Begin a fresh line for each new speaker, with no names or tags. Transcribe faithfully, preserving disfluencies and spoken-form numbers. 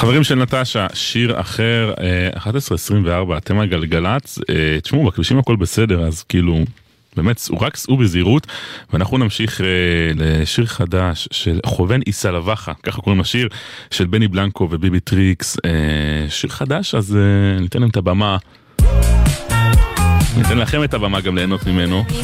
חברים של נטשה, שיר אחר, אחת עשרה עשרים וארבע, אתם הגלגלץ, תשמעו, בכבישים הכל בסדר, אז כאילו, באמת, רק סעו בזהירות, ואנחנו נמשיך לשיר חדש של חובן איסה לבחה, ככה קוראים לשיר, של בני בלנקו וביבי טריקס, שיר חדש, אז ניתן להם את הבמה, ניתן לכם את הבמה גם ליהנות ממנו.